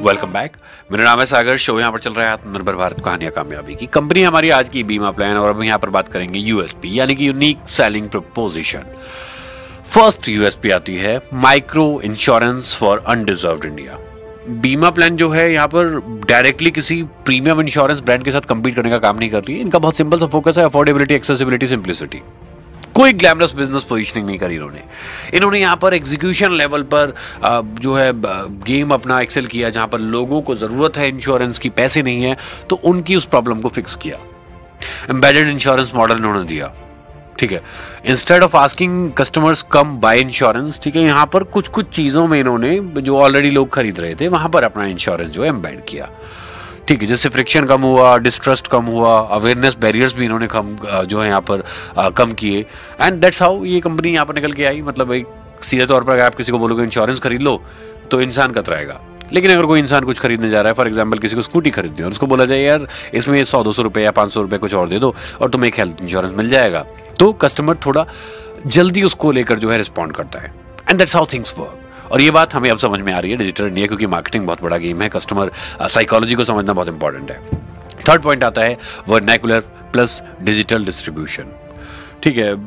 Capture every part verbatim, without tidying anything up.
Welcome back. मेरा नाम है सागर। शो यहाँ पर चल रहा है आत्मनिर्भर भारत कहानियां कामयाबी की। कंपनी हमारी आज की बीमा प्लान, और अब यहाँ पर बात करेंगे यूएसपी यानी कि unique selling preposition. First USP आती है micro insurance for undeserved India. बीमा प्लान जो है यहाँ पर डायरेक्टली किसी प्रीमियम इंश्योरेंस ब्रांड के साथ कंपीट करने का काम नहीं कर रही है। इनका बहुत सिंपल सा फोकस है अफोर्डेबिलिटी, एक्सेसिबिलिटी, सिंप्लिसिटी। कोई ग्लैमरस बिजनेस पोजीशनिंग नहीं करी इन्होंने इन्होंने यहाँ पर एग्जीक्यूशन लेवल पर जो है गेम अपना एक्सेल किया। जहां पर लोगों को जरूरत है इंश्योरेंस की, पैसे नहीं है, तो उनकी उस प्रॉब्लम को फिक्स किया। एम्बेडेड इंश्योरेंस मॉडल इन्होंने दिया, ठीक है। Instead of asking customers come by insurance, ठीक है, यहाँ पर कुछ कुछ चीजों में इन्होंने जो ऑलरेडी लोग खरीद रहे थे वहां पर अपना इंश्योरेंस जो है एम्बेड किया, ठीक है। जिससे फ्रिक्शन कम हुआ, डिस्ट्रस्ट कम हुआ, अवेयरनेस बैरियर्स भी इन्होंने कम जो है यहाँ पर आ, कम किए। एंड दैट्स हाउ ये कंपनी यहाँ पर निकल के आई। मतलब एक सीधे तौर पर अगर आप किसी को बोलोगे इंश्योरेंस खरीद लो तो इंसान कतराएगा। लेकिन अगर कोई इंसान कुछ खरीदने जा रहा है, फॉर एग्जाम्पल किसी को स्कूटी खरीदनी है और उसको बोला जाए यार इसमें सौ दो सौ रुपये या पाँच सौ रुपये कुछ और दे दो और तुम्हें एक हेल्थ इंश्योरेंस मिल जाएगा, तो कस्टमर थोड़ा जल्दी उसको लेकर जो है रिस्पॉन्ड करता है। And that's how things work. और ये बात हमें अब समझ में आ रही है डिजिटल इंडिया, क्योंकि मार्केटिंग बहुत बड़ा गेम है, कस्टमर साइकोलॉजी को समझना बहुत इंपॉर्टेंट है। थर्ड पॉइंट आता है वर्नैकुलर प्लस डिजिटल डिस्ट्रीब्यूशन, ठीक है।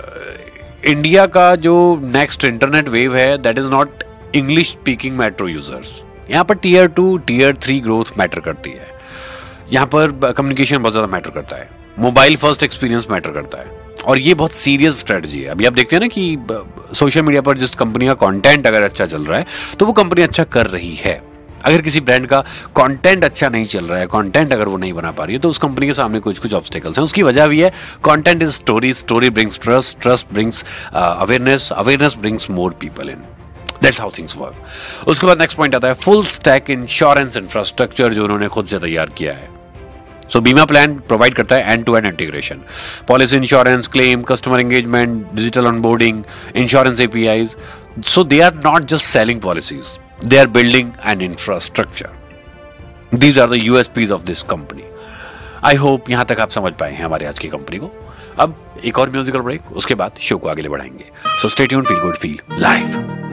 इंडिया का जो नेक्स्ट इंटरनेट वेव है that is not English speaking metro users. यहाँ पर tier two tier three growth matter करती है। यहाँ पर कम्युनिकेशन बहुत ज्यादा मैटर करता है, मोबाइल फर्स्ट एक्सपीरियंस मैटर करता है, और ये बहुत सीरियस स्ट्रेटजी है। अभी आप देखते हैं ना कि सोशल मीडिया पर जिस कंपनी का कंटेंट अगर अच्छा चल रहा है तो वो कंपनी अच्छा कर रही है। अगर किसी ब्रांड का कंटेंट अच्छा नहीं चल रहा है, कंटेंट अगर वो नहीं बना पा रही है, तो उस कंपनी के सामने कुछ कुछ ऑब्स्टेकल्स हैं। उसकी वजह भी है content is story, story brings trust, trust brings awareness, awareness brings more people in. That's how things work. उसके बाद नेक्स्ट पॉइंट आता है फुल स्टैक इंश्योरेंस इंफ्रास्ट्रक्चर, जो उन्होंने खुद से तैयार किया है। सो so, बीमा प्लान प्रोवाइड करता है and to and integration, policy insurance, claim, customer engagement, digital onboarding, insurance APIs. So they are not just selling policies, they are building an infrastructure. These are the USPs of this company. I hope यहां तक आप समझ पाए हैं हमारे आज की company को। अब एक और म्यूजिकल ब्रेक, उसके बाद शो को आगे बढ़ाएंगे। So stay tuned, feel good, feel live.